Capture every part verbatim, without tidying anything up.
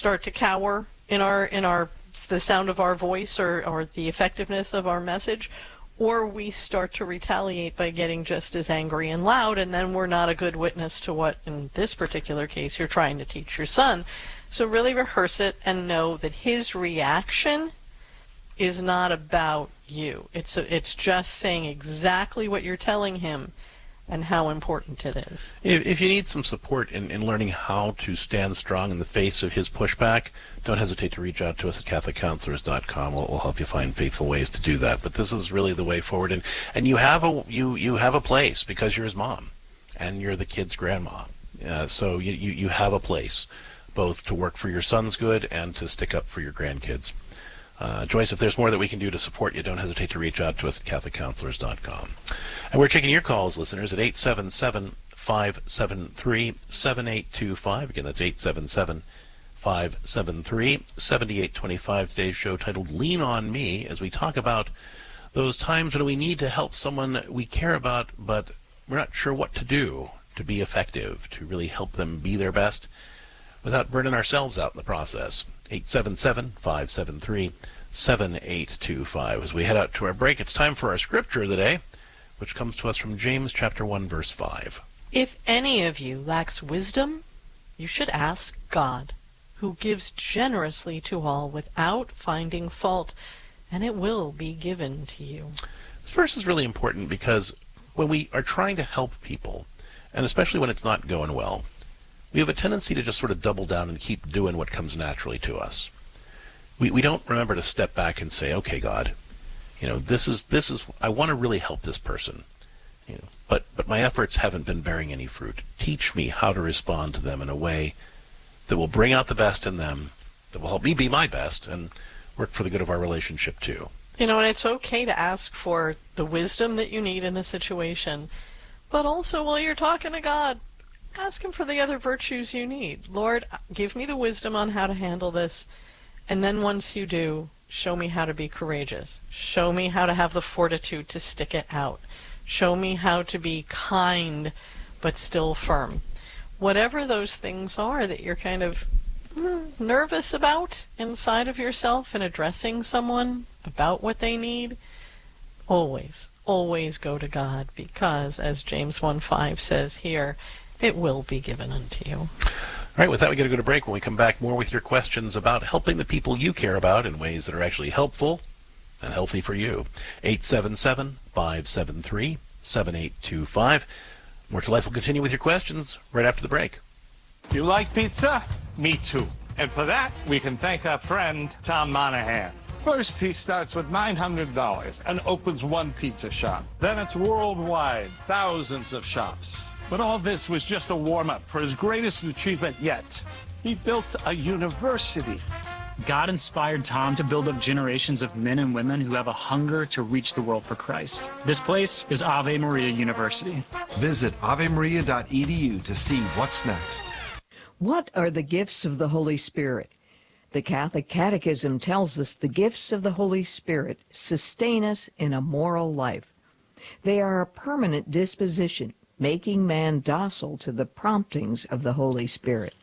start to cower in our in our the sound of our voice or, or the effectiveness of our message, or we start to retaliate by getting just as angry and loud, and then we're not a good witness to what, in this particular case, you're trying to teach your son. So really rehearse it and know that his reaction is not about you. It's a, it's just saying exactly what you're telling him and how important it is. If, if you need some support in, in learning how to stand strong in the face of his pushback, don't hesitate to reach out to us at Catholic Counselors dot com. We'll, we'll help you find faithful ways to do that. But this is really the way forward. And, and you have a you, you have a place because you're his mom and you're the kid's grandma. Uh, so you, you, you have a place both to work for your son's good and to stick up for your grandkids. Uh, Joyce, if there's more that we can do to support you, don't hesitate to reach out to us at Catholic Counselors dot com. And we're taking your calls, listeners, at eight seven seven, five seven three, seven eight two five. Again, that's eight seven seven, five seven three, seven eight two five. Today's show titled Lean on Me, as we talk about those times when we need to help someone we care about, but we're not sure what to do to be effective, to really help them be their best without burning ourselves out in the process. eight seven seven, five seven three, seven eight two five. As we head out to our break, it's time for our scripture of the day, which comes to us from James chapter one, verse five. If any of you lacks wisdom, you should ask God, who gives generously to all without finding fault, and it will be given to you. This verse is really important because when we are trying to help people, and especially when it's not going well, we have a tendency to just sort of double down and keep doing what comes naturally to us. We we don't remember to step back and say, okay, God, you know, this is this is I want to really help this person, you know, but but my efforts haven't been bearing any fruit. Teach me how to respond to them in a way that will bring out the best in them, that will help me be my best, and work for the good of our relationship too. You know, and it's okay to ask for the wisdom that you need in the situation, but also while you're talking to God, ask him for the other virtues you need. Lord, give me the wisdom on how to handle this, and then once you do, show me how to be courageous. Show me how to have the fortitude to stick it out. Show me how to be kind but still firm. Whatever those things are that you're kind of mm, nervous about inside of yourself in addressing someone about what they need, always, always go to God, because, as James one five says here, it will be given unto you. All right, with that, we got to go to break. When we come back, more with your questions about helping the people you care about in ways that are actually helpful and healthy for you. eight seven seven, five seven three, seven eight two five. More to Life will continue with your questions right after the break. You like pizza? Me too. And for that, we can thank our friend, Tom Monahan. First, he starts with nine hundred dollars and opens one pizza shop. Then it's worldwide, thousands of shops. But all this was just a warm-up for his greatest achievement yet. He built a university. God inspired Tom to build up generations of men and women who have a hunger to reach the world for Christ. This place is Ave Maria University. Visit ave maria dot e d u to see what's next. What are the gifts of the Holy Spirit? The Catholic Catechism tells us the gifts of the Holy Spirit sustain us in a moral life. They are a permanent disposition, making man docile to the promptings of the Holy Spirit.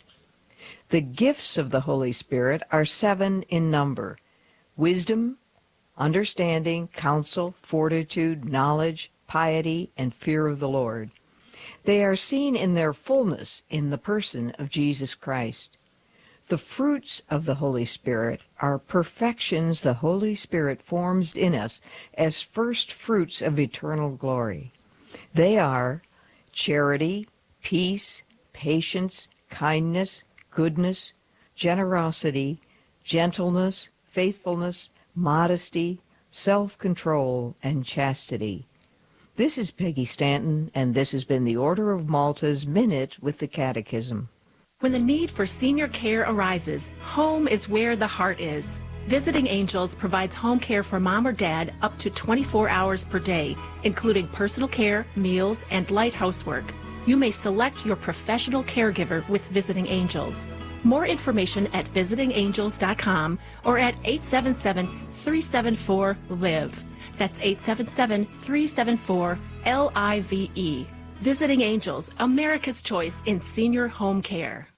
The gifts of the Holy Spirit are seven in number: wisdom, understanding, counsel, fortitude, knowledge, piety, and fear of the Lord. They are seen in their fullness in the person of Jesus Christ. The fruits of the Holy Spirit are perfections the Holy Spirit forms in us as first fruits of eternal glory. They are charity, peace, patience, kindness, goodness, generosity, gentleness, faithfulness, modesty, self-control, and chastity. This is Peggy Stanton, and this has been the Order of Malta's Minute with the Catechism. When the need for senior care arises, home is where the heart is. Visiting Angels provides home care for mom or dad up to twenty-four hours per day, including personal care, meals, and light housework. You may select your professional caregiver with Visiting Angels. More information at visiting angels dot com or at eight seven seven, three seven four, L I V E. That's eight seven seven, three seven four, L I V E. Visiting Angels, America's choice in senior home care.